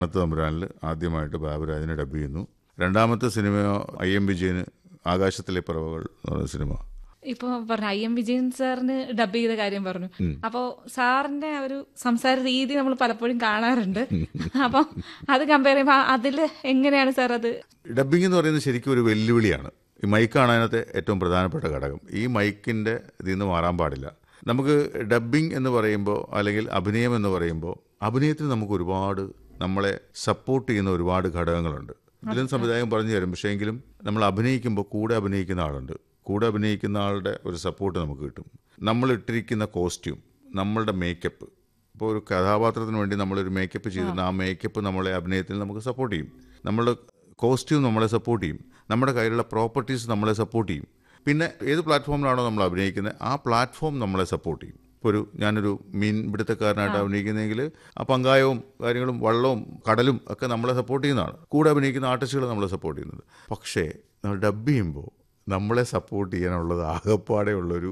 തമ്പുരാനിൽ ആദ്യമായിട്ട് ബാബുരാജിനെ ഡബ് ചെയ്യുന്നു. രണ്ടാമത്തെ സിനിമ IM വിജയന് ആകാശത്തിലെ പറവകൾ എന്ന് പറയുന്ന സിനിമ. ഇപ്പൊ പറഞ്ഞു IM വിജയൻ സാറിന് ഡബ് ചെയ്ത കാര്യം പറഞ്ഞു. അപ്പോ സാറിന്റെ ഒരു സംസാര രീതി നമ്മൾ പലപ്പോഴും കാണാറുണ്ട്. അപ്പൊ അത് കമ്പയർ ചെയ്യുമ്പോൾ അതില് എങ്ങനെയാണ് സാർ അത്? ഡബിങ് എന്ന് പറയുന്നത് ശരിക്കും ഒരു വെല്ലുവിളിയാണ്. ഈ മൈക്കാണ് അതിനകത്ത് ഏറ്റവും പ്രധാനപ്പെട്ട ഘടകം. ഈ മൈക്കിൻ്റെ ഇതിൽ നിന്ന് മാറാൻ പാടില്ല. നമുക്ക് ഡബ്ബിംഗ് എന്ന് പറയുമ്പോൾ അല്ലെങ്കിൽ അഭിനയം എന്ന് പറയുമ്പോൾ അഭിനയത്തിന് നമുക്ക് ഒരുപാട് നമ്മളെ സപ്പോർട്ട് ചെയ്യുന്ന ഒരുപാട് ഘടകങ്ങളുണ്ട്. ഇതിലും സംവിധായകൻ പറഞ്ഞു തരും. പക്ഷേ എങ്കിലും നമ്മൾ അഭിനയിക്കുമ്പോൾ കൂടെ അഭിനയിക്കുന്ന ആളുണ്ട്. കൂടെ അഭിനയിക്കുന്ന ആളുടെ ഒരു സപ്പോർട്ട് നമുക്ക് കിട്ടും. നമ്മൾ ഇട്ടിരിക്കുന്ന കോസ്റ്റ്യൂം, നമ്മളുടെ മേക്കപ്പ്. ഇപ്പോൾ ഒരു കഥാപാത്രത്തിന് വേണ്ടി നമ്മളൊരു മേക്കപ്പ് ചെയ്തിരുന്ന ആ മേക്കപ്പ് നമ്മളെ അഭിനയത്തിൽ നമുക്ക് സപ്പോർട്ട് ചെയ്യും. നമ്മളുടെ കോസ്റ്റ്യൂം നമ്മളെ സപ്പോർട്ട് ചെയ്യും. നമ്മുടെ കയ്യിലുള്ള പ്രോപ്പർട്ടീസ് നമ്മളെ സപ്പോർട്ട് ചെയ്യും. പിന്നെ ഏത് പ്ലാറ്റ്ഫോമിലാണോ നമ്മൾ അഭിനയിക്കുന്നത് ആ പ്ലാറ്റ്ഫോം നമ്മളെ സപ്പോർട്ട് ചെയ്യും. ഇപ്പോൾ ഞാനൊരു മീൻ പിടുത്തക്കാരനായിട്ട് അഭിനയിക്കുന്നതെങ്കിൽ ആ പങ്കായവും കാര്യങ്ങളും വള്ളവും കടലും ഒക്കെ നമ്മളെ സപ്പോർട്ട് ചെയ്യുന്നതാണ്. കൂടെ അഭിനയിക്കുന്ന ആർട്ടിസ്റ്റുകൾ നമ്മളെ സപ്പോർട്ട് ചെയ്യുന്നത്. പക്ഷേ നമ്മൾ ഡബ് ചെയ്യുമ്പോൾ നമ്മളെ സപ്പോർട്ട് ചെയ്യാനുള്ളത് ആകെപ്പാടെ ഉള്ളൊരു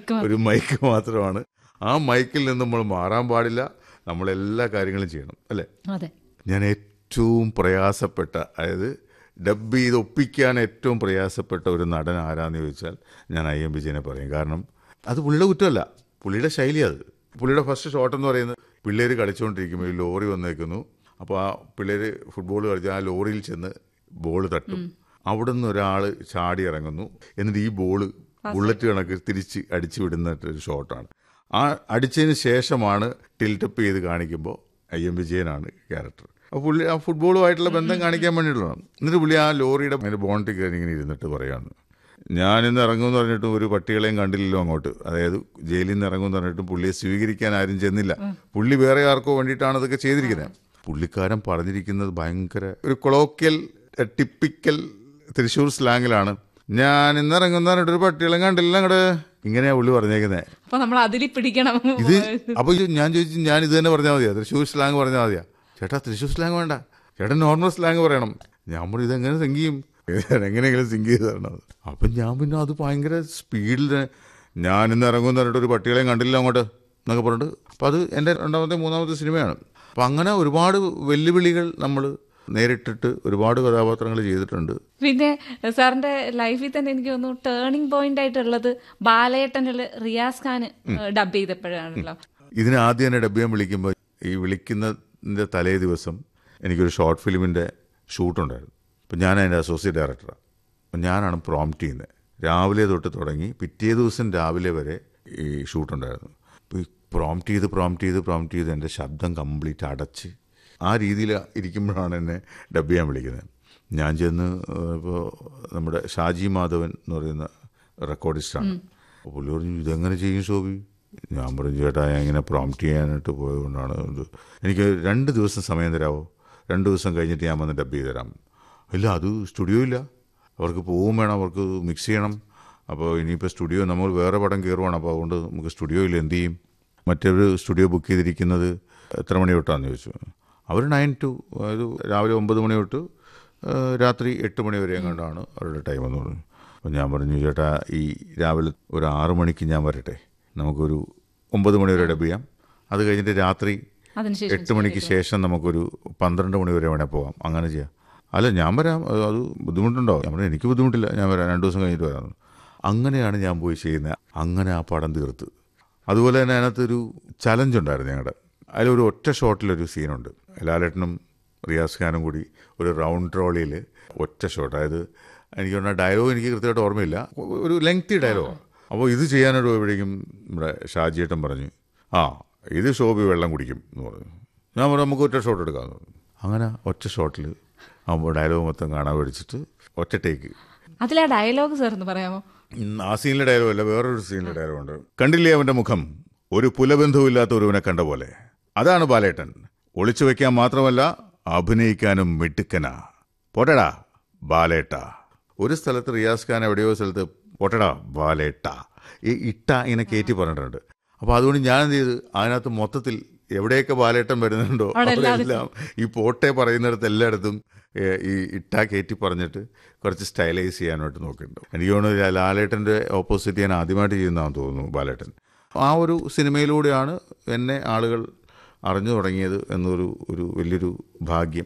മൈക്ക് മാത്രമാണ്. ആ മൈക്കിൽ നിന്ന് നമ്മൾ മാറാൻ പാടില്ല. നമ്മളെല്ലാ കാര്യങ്ങളും ചെയ്യണം, അല്ലേ? ഞാൻ ഏറ്റവും പ്രയാസപ്പെട്ട, അതായത് ഡബ് ചെയ്ത് ഒപ്പിക്കാൻ ഏറ്റവും പ്രയാസപ്പെട്ട ഒരു നടൻ ആരാന്ന് ചോദിച്ചാൽ ഞാൻ IM വിജയനെ പറയും. കാരണം അത് പുള്ളിയുടെ കുറ്റമല്ല, പുള്ളിയുടെ ശൈലി. അത് പുള്ളിയുടെ ഫസ്റ്റ് ഷോട്ട് എന്ന് പറയുന്നത് പിള്ളേർ കളിച്ചുകൊണ്ടിരിക്കുമ്പോൾ ഈ ലോറി വന്നേക്കുന്നു. അപ്പോൾ ആ പിള്ളേർ ഫുട്ബോൾ കളിച്ച് ആ ലോറിയിൽ ചെന്ന് ബോൾ തട്ടും. അവിടെ നിന്ന് ഒരാൾ ചാടി ഇറങ്ങുന്നു. എന്നിട്ട് ഈ ബോള് ബുള്ളറ്റ് കണക്ക് തിരിച്ച് അടിച്ചു വിടുന്ന ഒരു ഷോട്ടാണ്. ആ അടിച്ചതിന് ശേഷമാണ് ടിൽറ്റപ്പ് ചെയ്ത് കാണിക്കുമ്പോൾ IM വിജയനാണ് ക്യാരക്ടർ. അപ്പോൾ പുള്ളി ആ ഫുട്ബോളുമായിട്ടുള്ള ബന്ധം കാണിക്കാൻ വേണ്ടിയിട്ടുള്ളതാണ്. എന്നിട്ട് പുള്ളി ആ ലോറിയുടെ ബോണ്ടിൽ കയറി ഇങ്ങനെ ഇരുന്നിട്ട് പറയാണ്, ഞാനിന്ന് ഇറങ്ങുമെന്ന് പറഞ്ഞിട്ടും ഒരു പട്ടികളെയും കണ്ടില്ലല്ലോ അങ്ങോട്ട്. അതായത് ജയിലിൽ നിന്ന് ഇറങ്ങുമെന്ന് പറഞ്ഞിട്ടും പുള്ളിയെ സ്വീകരിക്കാൻ ആരും ചെന്നില്ല. പുള്ളി വേറെ ആർക്കോ വേണ്ടിയിട്ടാണ് അതൊക്കെ ചെയ്തിരിക്കുന്നത്. പുള്ളിക്കാരൻ പറഞ്ഞിരിക്കുന്നത് ഭയങ്കര ഒരു കൊളോക്കിയൽ ടിപ്പിക്കൽ തൃശ്ശൂർ സ്ലാങ്ങിലാണ്. ഞാൻ ഇന്ന് ഇറങ്ങുന്ന പറഞ്ഞിട്ട് ഒരു പട്ടികളെയും കണ്ടില്ല അങ്ങോട്ട്, ഇങ്ങനെയാ പുള്ളി പറഞ്ഞേക്കുന്നത്. ഇത് അപ്പോൾ ഞാൻ ചോദിച്ചു, ഞാൻ ഇത് തന്നെ പറഞ്ഞാൽ മതിയാ? തൃശ്ശൂർ സ്ലാങ് പറഞ്ഞാൽ മതിയാ? ചേട്ടാ തൃശ്ശൂർ സ്ലാങ് വേണ്ട, ചേട്ടൻ നോർമൽ സ്ലാങ് പറയണം. ഞാൻ പറഞ്ഞു ഇതെങ്ങനെ സിങ്ക് ചെയ്യും, എങ്ങനെയെങ്കിലും സിങ്ക് ചെയ്ത് തരണം. അപ്പം ഞാൻ പിന്നെ അത് ഭയങ്കര സ്പീഡിൽ ഞാൻ ഇന്ന് ഇറങ്ങുമെന്ന് പറഞ്ഞിട്ട് ഒരു പട്ടികളെയും കണ്ടില്ല അങ്ങോട്ട് എന്നൊക്കെ പറഞ്ഞിട്ട്. അപ്പം അത് എൻ്റെ രണ്ടാമത്തെ മൂന്നാമത്തെ സിനിമയാണ്. അപ്പം അങ്ങനെ ഒരുപാട് വെല്ലുവിളികൾ നമ്മൾ നേരിട്ടിട്ട് ഒരുപാട് കഥാപാത്രങ്ങൾ ചെയ്തിട്ടുണ്ട്. പിന്നെ സാറിന്റെ ലൈഫിൽ തന്നെ എനിക്ക് തോന്നുന്നു ടേണിംഗ് പോയിന്റ് ആയിട്ടുള്ളത് ബാലേട്ടനിൽ റിയാസ് ഖാൻ ഡബ് ചെയ്തപ്പോഴാണല്ലോ. ഇതിന് ആദ്യം എന്നെ ഡബ് ചെയ്യാൻ വിളിക്കുമ്പോൾ ഈ വിളിക്കുന്നതിൻ്റെ തലേ ദിവസം എനിക്കൊരു ഷോർട്ട് ഫിലിമിൻ്റെ ഷൂട്ടുണ്ടായിരുന്നു. അപ്പം ഞാൻ അതിൻ്റെ അസോസിയേറ്റ് ഡയറക്ടറാണ്. അപ്പം ഞാനാണ് പ്രോംപ്റ്റ് ചെയ്യുന്നത്. രാവിലെ തൊട്ട് തുടങ്ങി പിറ്റേ ദിവസം രാവിലെ വരെ ഈ ഷൂട്ടുണ്ടായിരുന്നു. അപ്പോൾ ഈ പ്രോംപ്റ്റ് ചെയ്ത് എൻ്റെ ശബ്ദം കംപ്ലീറ്റ് അടച്ച് ആ രീതിയിൽ ഇരിക്കുമ്പോഴാണ് എന്നെ ഡബ് ചെയ്യാൻ വിളിക്കുന്നത്. ഞാൻ ചെന്ന് ഇപ്പോൾ നമ്മുടെ ഷാജി മാധവൻ എന്ന് പറയുന്ന റെക്കോർഡിസ്റ്റാണ്. അപ്പോൾ പുള്ളി പറഞ്ഞു, ഇതെങ്ങനെ ചെയ്യും ശോഭി? ഞാൻ പറഞ്ഞു, ചേട്ടാ ഞാൻ ഇങ്ങനെ പ്രോംപ്റ്റ് ചെയ്യാനായിട്ട് പോയതുകൊണ്ടാണ് ഇത്. എനിക്ക് 2 ദിവസം സമയം തരാമോ? 2 ദിവസം കഴിഞ്ഞിട്ട് ഞാൻ വന്ന് ഡബ് ചെയ്ത് തരാം. ഇല്ല, അത് സ്റ്റുഡിയോ ഇല്ല, അവർക്ക് പോവും വേണം, അവർക്ക് മിക്സ് ചെയ്യണം. അപ്പോൾ ഇനിയിപ്പോൾ സ്റ്റുഡിയോ നമ്മൾ വേറെ പടം കയറുവാണ്, അപ്പോൾ അതുകൊണ്ട് നമുക്ക് സ്റ്റുഡിയോ ഇല്ല, എന്ത് ചെയ്യും? മറ്റൊരു സ്റ്റുഡിയോ ബുക്ക് ചെയ്തിരിക്കുന്നത് എത്ര മണി തൊട്ടാന്ന് ചോദിച്ചു. അവർ 9 to, അതായത് രാവിലെ 9 മണി തൊട്ട് രാത്രി 8 മണി വരെ എങ്ങാണ്ടാണ് അവരുടെ ടൈം എന്ന് പറഞ്ഞു. അപ്പോൾ ഞാൻ പറഞ്ഞു, ചേട്ടാ ഈ രാവിലെ ഒരു 6 മണിക്ക് ഞാൻ വരട്ടെ, നമുക്കൊരു 9 മണി വരെ ഡബ് ചെയ്യാം. അത് കഴിഞ്ഞിട്ട് രാത്രി 8 മണിക്ക് ശേഷം നമുക്കൊരു 12 മണി വരെ വേണേൽ പോകാം, അങ്ങനെ ചെയ്യാം. അല്ല ഞാൻ വരാം, അത് ബുദ്ധിമുട്ടുണ്ടോ? ഞാൻ പറഞ്ഞു, എനിക്ക് ബുദ്ധിമുട്ടില്ല, ഞാൻ വരാം, 2 ദിവസം കഴിഞ്ഞിട്ട് വരാം. അങ്ങനെയാണ് ഞാൻ പോയി ചെയ്യുന്നത്. അങ്ങനെ ആ പടം തീർത്ത്. അതുപോലെ തന്നെ അതിനകത്തൊരു ചലഞ്ച് ഉണ്ടായിരുന്നു ഞങ്ങളുടെ. അതിലൊരു ഒറ്റ ഷോട്ടിലൊരു സീനുണ്ട്. ലാലേട്ടനും റിയാസ് ഖാനും കൂടി ഒരു റൗണ്ട് ട്രോളിയിൽ ഒറ്റ ഷോട്ട്. അതായത് എനിക്ക് പറഞ്ഞ ഡയലോഗ് എനിക്ക് കൃത്യമായിട്ട് ഓർമ്മയില്ല, ഒരു ലെങ്തി ഡയലോഗാണ്. അപ്പോൾ ഇത് ചെയ്യാനൊരു എവിടേക്കും നമ്മുടെ ഷാജിയേട്ടൻ പറഞ്ഞു, ഇത് ശോഭി വെള്ളം കുടിക്കും എന്ന് പറഞ്ഞു. ഞാൻ പറഞ്ഞു, നമുക്ക് ഒറ്റ ഷോട്ട് എടുക്കാമെന്ന് പറഞ്ഞു. അങ്ങനെ ഒറ്റ ഷോട്ടിൽ ആ ഡയലോഗ് മൊത്തം കാണാൻ പഠിച്ചിട്ട് ഒറ്റ ടേക്ക്. അതിലെ ഡയലോഗ് സാർ എന്ന് പറയാമോ? ആ സീനിലെ ഡയലോഗ് അല്ല, വേറൊരു സീനിലെ ഡയലോഗുണ്ട്. കണ്ടില്ലേ അവൻ്റെ മുഖം, ഒരു പുലബന്ധവുമില്ലാത്ത ഒരുവനെ കണ്ട പോലെ. അതാണ് ബാലേട്ടൻ. ഒളിച്ചു വയ്ക്കാൻ മാത്രമല്ല അഭിനയിക്കാനും മിടുക്കനാ. പോട്ടടാ ബാലേട്ട. ഒരു സ്ഥലത്ത് റിയാസ് ഖാൻ എവിടെയോ സ്ഥലത്ത് പോട്ടടാ ബാലേട്ട ഈ ഇട്ട ഇങ്ങനെ കയറ്റി പറഞ്ഞിട്ടുണ്ട്. അപ്പോൾ അതുകൊണ്ട് ഞാൻ എന്ത് ചെയ്ത് അതിനകത്ത് മൊത്തത്തിൽ എവിടെയൊക്കെ ബാലേട്ടൻ വരുന്നുണ്ടോ അവിടെയെല്ലാം ഈ പോട്ടെ പറയുന്നിടത്ത് എല്ലായിടത്തും ഈ ഇട്ട കയറ്റി പറഞ്ഞിട്ട് കുറച്ച് സ്റ്റൈലൈസ് ചെയ്യാനായിട്ട് നോക്കിയിട്ടുണ്ട്. എനിക്ക് തോന്നുന്നു ലാലേട്ടൻ്റെ ഓപ്പോസിറ്റ് ഞാൻ ആദ്യമായിട്ട് ചെയ്യുന്നതാണെന്ന് തോന്നുന്നു ബാലേട്ടൻ. ആ ഒരു സിനിമയിലൂടെയാണ് എന്നെ ആളുകൾ അറിഞ്ഞു തുടങ്ങിയത് എന്നൊരു വലിയൊരു ഭാഗ്യം